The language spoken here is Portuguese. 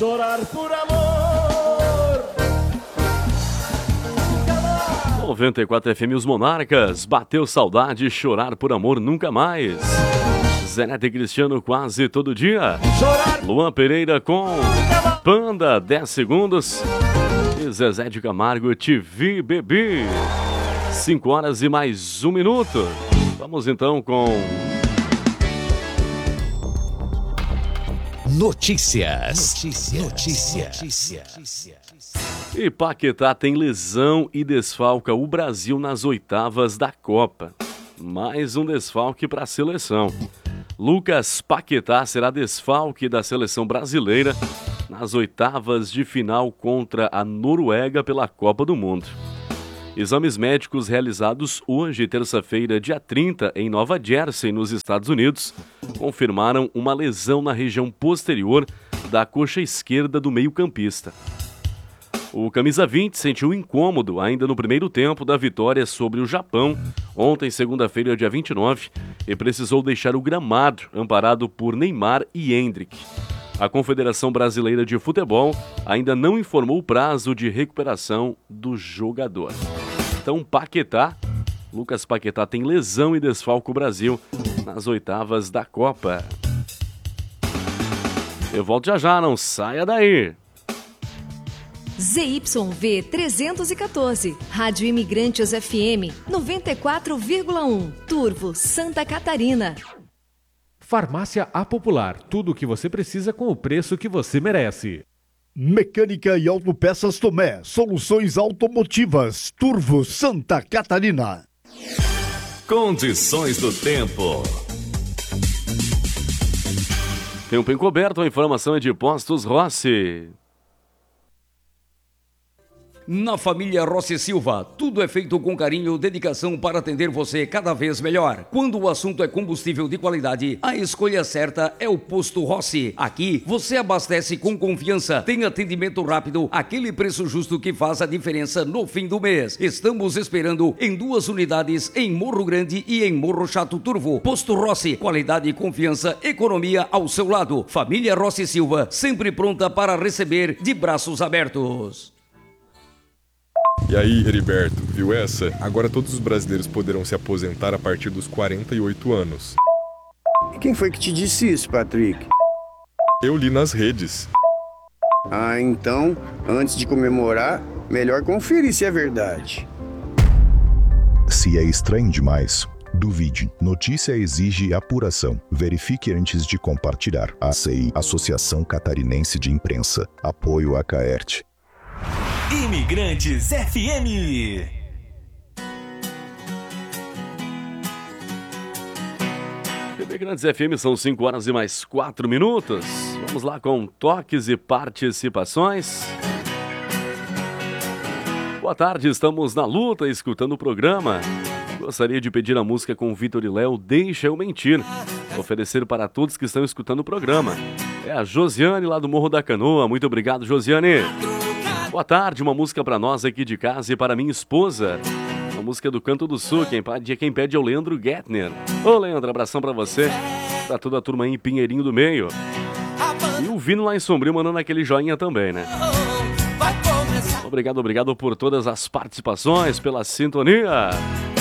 chorar por amor. 94 FM Os Monarcas, bateu saudade, chorar por amor nunca mais. Zé Neto e Cristiano quase todo dia. Luan Pereira com Panda, 10 segundos. E Zezé de Camargo, Te Vi, Bebi. 5 horas e mais 1 minuto. Vamos então com... Notícias. E Paquetá tem lesão e desfalca o Brasil nas oitavas da Copa. Mais um desfalque para a seleção. Lucas Paquetá será desfalque da seleção brasileira nas oitavas de final contra a Noruega pela Copa do Mundo. Exames médicos realizados hoje, terça-feira, dia 30, em Nova Jersey, nos Estados Unidos, confirmaram uma lesão na região posterior da coxa esquerda do meio-campista. O camisa 20 sentiu incômodo ainda no primeiro tempo da vitória sobre o Japão, ontem, segunda-feira, dia 29, e precisou deixar o gramado, amparado por Neymar e Hendrick. A Confederação Brasileira de Futebol ainda não informou o prazo de recuperação do jogador. Então, Paquetá, Lucas Paquetá tem lesão e desfalca o Brasil nas oitavas da Copa. Eu volto já, não saia daí! ZYV 314, Rádio Imigrantes FM 94,1, Turvo, Santa Catarina. Farmácia A Popular, tudo o que você precisa com o preço que você merece. Mecânica e Autopeças Tomé, soluções automotivas, Turvo, Santa Catarina. Condições do tempo. Tempo encoberto, a informação é de Postos Rossi. Na família Rossi Silva, tudo é feito com carinho e dedicação para atender você cada vez melhor. Quando o assunto é combustível de qualidade, a escolha certa é o Posto Rossi. Aqui, você abastece com confiança, tem atendimento rápido, aquele preço justo que faz a diferença no fim do mês. Estamos esperando em 2 unidades em Morro Grande e em Morro Chato Turvo. Posto Rossi, qualidade, confiança, economia ao seu lado. Família Rossi Silva, sempre pronta para receber de braços abertos. E aí, Heriberto, viu essa? Agora todos os brasileiros poderão se aposentar a partir dos 48 anos. E quem foi que te disse isso, Patrick? Eu li nas redes. Ah, então, antes de comemorar, melhor conferir se é verdade. Se é estranho demais, duvide. Notícia exige apuração. Verifique antes de compartilhar. ACI, Associação Catarinense de Imprensa. Apoio a CAERT. Imigrantes FM. Imigrantes FM, são 5 horas e mais 4 minutos. Vamos lá com toques e participações. Boa tarde, estamos na luta, escutando o programa. Gostaria de pedir a música com Vitor e Léo, Deixa Eu Mentir. Oferecer para todos que estão escutando o programa. É a Josiane, lá do Morro da Canoa. Muito obrigado, Josiane. Boa tarde, uma música para nós aqui de casa e para minha esposa. Uma música do Canto do Sul, quem pede é o Leandro Gettner. Ô Leandro, abração para você, para toda a turma aí em Pinheirinho do Meio. E o Vino lá em Sombrio mandando aquele joinha também, né? Obrigado por todas as participações, pela sintonia.